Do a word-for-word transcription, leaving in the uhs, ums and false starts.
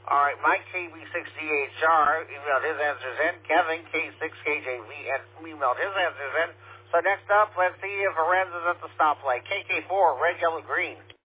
All right, Mike K B six D H R emailed his answers in. Kevin K six K J V emailed his answers in. So next up, let's see if Lorenz is at the stoplight. K K four, red, yellow, green.